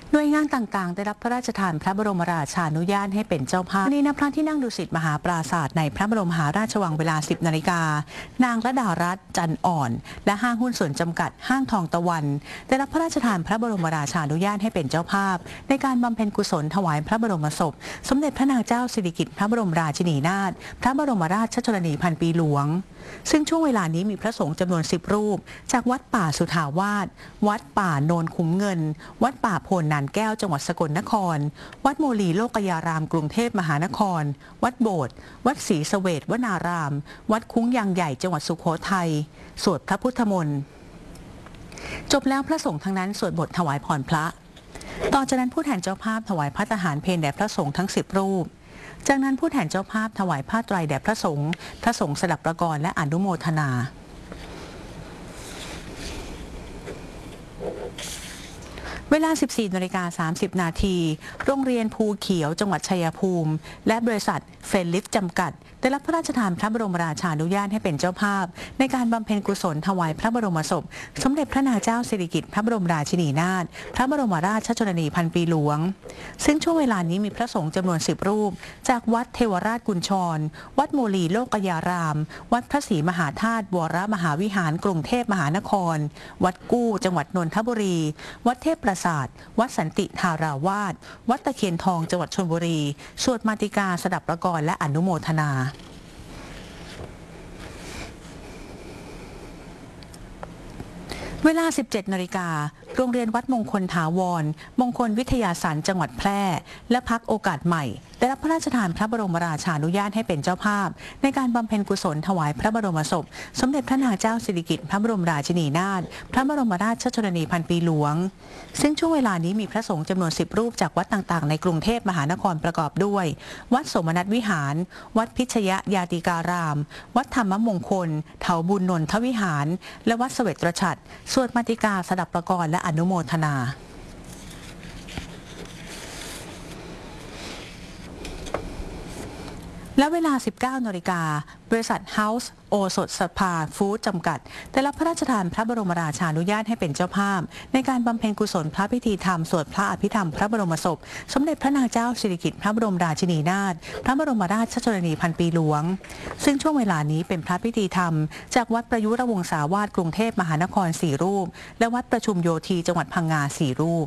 หน่วยงานต่างๆได้รับพระราชทานพระบรมราชานุญาตให้เป็นเจ้าภาพนี้ณพระที่นั่งดุสิตมหาปราสาทในพระบรมมหาราชวังเวลา 10 นาฬิกานางระดารัตน์จันอ่อนและห้างหุ้นส่วนจำกัดห้างทองตะวันได้รับพระราชทานพระบรมราชานุญาตให้เป็นเจ้าภาพในการบำเพ็ญกุศลถวายพระบรมศพสมเด็จพระนางเจ้าสิริกิติ์พระบรมราชินีนาถพระบรมราชชนนีพันปีหลวงซึ่งช่วงเวลานี้มีพระสงฆ์จำนวน10 รูปจากวัดป่าสุทาวาสวัดป่าโนนคุ้มเงินวัดป่าโพนนานแก้วจังหวัดสกลนครวัดโมลีโลกยารามกรุงเทพมหานครวัดโบสถ์วัดศรีเสวตวนารามวัดคุ้งยางใหญ่จังหวัดสุโขทัยสวดพระพุทธมนต์จบแล้วพระสงฆ์ทั้งนั้นสวดบทถวายพรพระต่อจากนั้นผู้แทนเจ้าภาพถวายภัตตาหารเพลแด่พระสงฆ์ทั้ง10 รูปจากนั้นผู้แทนเจ้าภาพถวายผ้าไตรแด่พระสงฆ์สดับประกรณ์และอนุโมทนาเวลา 14:30 นาทีโรงเรียนภูเขียวจังหวัดชัยภูมิและบริษัทเฟรนลิฟจำกัดได้รับพระราชทานพระบรมราชานุญาตให้เป็นเจ้าภาพในการบำเพ็ญกุศลถวายพระบรมศพสมเด็จพระนางเจ้าสิริกิติ์พระบรมราชินีนาถพระบรมราชชนนีพันปีหลวงซึ่งช่วงเวลานี้มีพระสงฆ์จำนวน10 รูปจากวัดเทวราชกุญชรวัดโมลีโลกยารามวัดพระศรีมหาธาตุวรมหาวิหารกรุงเทพมหานครวัดกู้จังหวัดนนทบุรีวัดเทพประสาทวัดสันติธาราวาสวัดตะเคียนทองจังหวัดชลบุรีสวดมาติกาสดับประกรณ์และอนุโมทนาเวลา 17 นาฬิกาโรงเรียนวัดมงคลถาวรมงคลวิทยาสารจังหวัดแพร่และพรรคโอกาสใหม่ได้รับพระราชทานพระบรมราชานุญาตให้เป็นเจ้าภาพในการบำเพ็ญกุศลถวายพระบรมศพสมเด็จพระนางเจ้าสิริกิติ์พระบรมราชินีนาถพระบรมราชชนนีพันปีหลวงซึ่งช่วงเวลานี้มีพระสงฆ์จำนวน10 รูปจากวัดต่างๆในกรุงเทพมหานครประกอบด้วยวัดสมนัตวิหารวัดพิชยยาติการามวัดธรรมมงคลเถาบุญนนทวิหารและวัดเสวตฉัตรสวดมาติกาสดับประกรณ์และอนุโมทนาและเวลา 19 นาฬิกาบริษัทเฮาส์โอสถสภาฟู้ดจำกัดได้รับพระราชทานพระบรมราชานุญาตให้เป็นเจ้าภาพในการบำเพ็ญกุศลพระพิธีธรรมสวดพระอภิธรรมพระบรมศพสมเด็จพระนางเจ้าสิริกิติ์พระบรมราชินีนาถพระบรมราชชนนีพันปีหลวงซึ่งช่วงเวลานี้เป็นพระพิธีธรรมจากวัดประยุรวงศาวาสกรุงเทพมหานคร4 รูปและวัดประชุมโยธีจังหวัดพังงา4 รูป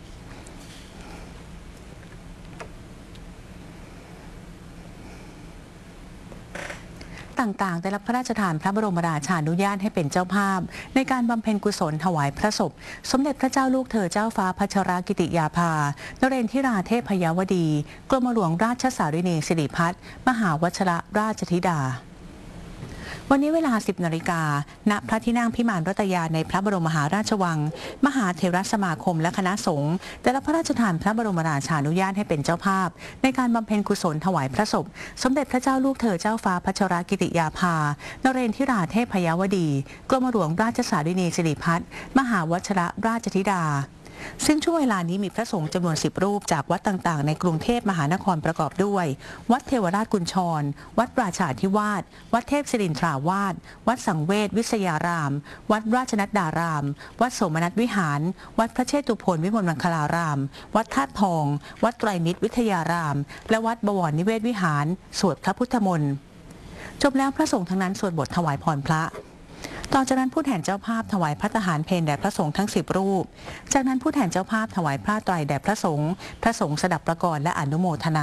ต่างๆได้รับพระราชทานพระบรมราชานุญาตให้เป็นเจ้าภาพในการบำเพ็ญกุศลถวายพระศพสมเด็จพระเจ้าลูกเธอเจ้าฟ้าพัชรกิติยาภานเรนทิราเทพยวดีกรมหลวงราชสารินีสิริพัฒน์มหาวชรราชธิดาวันนี้เวลา 10 นาฬิกาณพระที่นั่งพิมานรัตยาในพระบรมมหาราชวังมหาเถรสมาคมและคณะสงฆ์ได้รับพระราชทานพระบรมราชานุญาตให้เป็นเจ้าภาพในการบำเพ็ญกุศลถวายพระศพสมเด็จพระเจ้าลูกเธอเจ้าฟ้าพัชรกิติยาภานเรนทิราเทพยวดีกรมหลวงราชสารินีสิริพัฒน์มหาวชรราชธิดาซึ่งช่วงเวลานี้มีพระสงฆ์จำนวน10 รูปจากวัดต่างๆในกรุงเทพมหานครประกอบด้วยวัดเทวราชกุญชรวัดปราชาธิวาสวัดเทพศิรินทราวาสวัดสังเวชวิทยารามวัดราชนัดดารามวัดโสมนัสวิหารวัดพระเชตุพนวิมลมังคลารามวัดธาตุทองวัดไตรมิตรวิทยารามและวัดบวรนิเวศวิหารสวดพระพุทธมนต์จบแล้วพระสงฆ์ทั้งนั้นสวดบทถวายพรพระต่อจากนั้นผู้แทนเจ้าภาพถวายภัตตาหารเพลแด่พระสงฆ์ทั้ง10 รูปจากนั้นผู้แทนเจ้าภาพถวายผ้าไตรแด่พระสงฆ์สดับประกรณ์และอนุโมทนา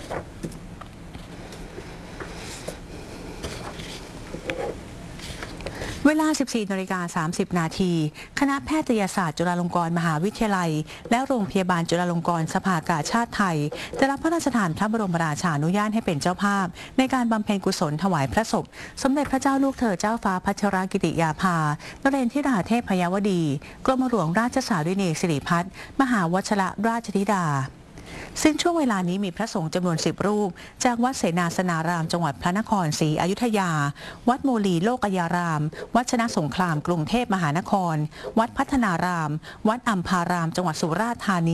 เวลา 14:30 นาทีคณะแพทยศาสตร์จุฬาลงกรณ์มหาวิทยาลัยและโรงพยาบาลจุฬาลงกรณ์สภากาชาดไทยได้รับพระราชทานพระบรมราชานุญาตให้เป็นเจ้าภาพในการบำเพ็ญกุศลถวายพระศพสมเด็จพระเจ้าลูกเธอเจ้าฟ้าพัชรกิติยาภานเรนทิราเทพยวดีกรมหลวงราชสารินีสิริพัฒน์มหาวชรราชธิดาซึ่งช่วงเวลานี้มีพระสงฆ์จำนวน10 รูปจากวัดเสนาสนารามจังหวัดพระนครศรีอยุธยาวัดโมลีโลกยารามวัดชนะสงครามกรุงเทพมหานครวัดพัฒนารามวัดอัมพารามจังหวัดสุราษฎร์ธานี